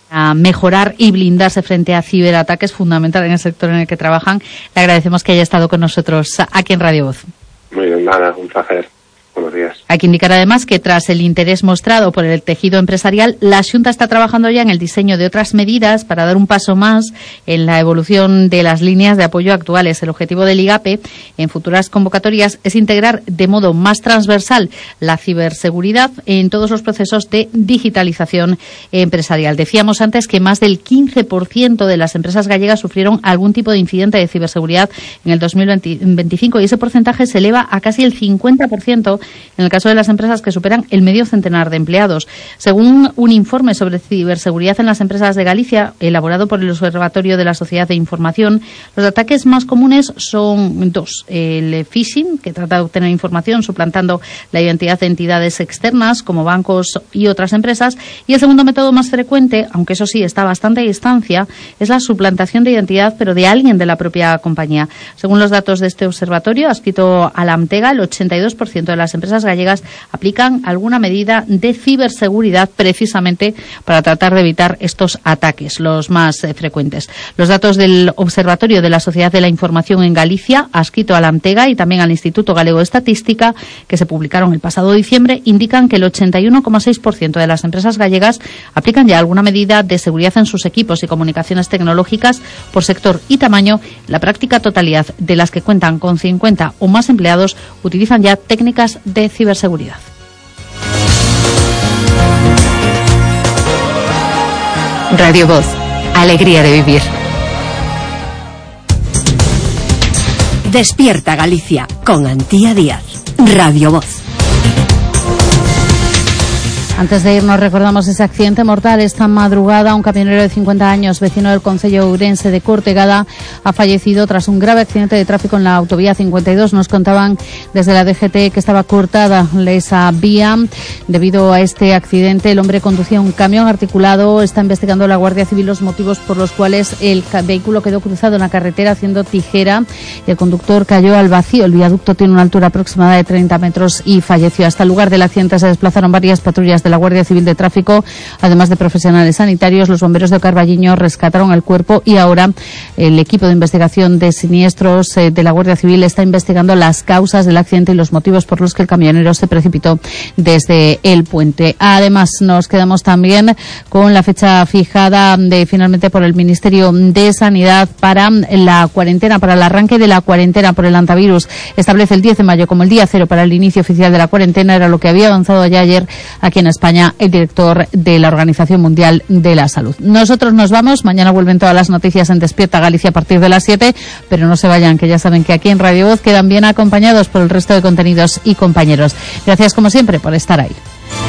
a mejorar y blindarse frente a ciberataques, fundamental en el sector en el que trabajan. Le agradecemos que haya estado con nosotros aquí en Radio Voz. Muy bien, nada, un placer. Buenos días. Hay que indicar además que tras el interés mostrado por el tejido empresarial, la Xunta está trabajando ya en el diseño de otras medidas para dar un paso más en la evolución de las líneas de apoyo actuales. El objetivo del IGAPE en futuras convocatorias es integrar de modo más transversal la ciberseguridad en todos los procesos de digitalización empresarial. Decíamos antes que más del 15% de las empresas gallegas sufrieron algún tipo de incidente de ciberseguridad en el 2025 y ese porcentaje se eleva a casi el 50% en el caso de las empresas que superan el medio centenar de empleados. Según un informe sobre ciberseguridad en las empresas de Galicia, elaborado por el Observatorio de la Sociedad de Información, los ataques más comunes son dos. El phishing, que trata de obtener información suplantando la identidad de entidades externas, como bancos y otras empresas. Y el segundo método más frecuente, aunque eso sí está a bastante distancia, es la suplantación de identidad, pero de alguien de la propia compañía. Según los datos de este observatorio, adscrito a la Amtega, el 82% de las empresas gallegas aplican alguna medida de ciberseguridad precisamente para tratar de evitar estos ataques, los más frecuentes. Los datos del Observatorio de la Sociedad de la Información en Galicia, adscrito a la Amtega y también al Instituto Galego de Estadística, que se publicaron el pasado diciembre, indican que el 81,6% de las empresas gallegas aplican ya alguna medida de seguridad en sus equipos y comunicaciones tecnológicas por sector y tamaño. La práctica totalidad de las que cuentan con 50 o más empleados utilizan ya técnicas de ciberseguridad. Radio Voz, alegría de vivir. Despierta Galicia con Antía Díaz. Radio Voz. Antes de irnos recordamos ese accidente mortal esta madrugada. Un camionero de 50 años, vecino del concello ourense de Cortegada, ha fallecido tras un grave accidente de tráfico en la autovía 52. Nos contaban desde la DGT que estaba cortada esa vía. Debido a este accidente, el hombre conducía un camión articulado. Está investigando la Guardia Civil los motivos por los cuales el vehículo quedó cruzado en la carretera haciendo tijera y el conductor cayó al vacío. El viaducto tiene una altura aproximada de 30 metros y falleció. Hasta el lugar del accidente se desplazaron varias patrullas de la Guardia Civil de Tráfico, además de profesionales sanitarios. Los bomberos de Carballiño rescataron el cuerpo y ahora el equipo de investigación de siniestros de la Guardia Civil está investigando las causas del accidente y los motivos por los que el camionero se precipitó desde el puente. Además, nos quedamos también con la fecha fijada finalmente por el Ministerio de Sanidad para la cuarentena, para el arranque de la cuarentena por el hantavirus. Establece el 10 de mayo como el día cero para el inicio oficial de la cuarentena. Era lo que había avanzado ya ayer aquí en España el director de la Organización Mundial de la Salud. Nosotros nos vamos. Mañana vuelven todas las noticias en Despierta Galicia a partir de las 7, pero no se vayan, que ya saben que aquí en Radio Voz quedan bien acompañados por el resto de contenidos y compañeros. Gracias como siempre por estar ahí.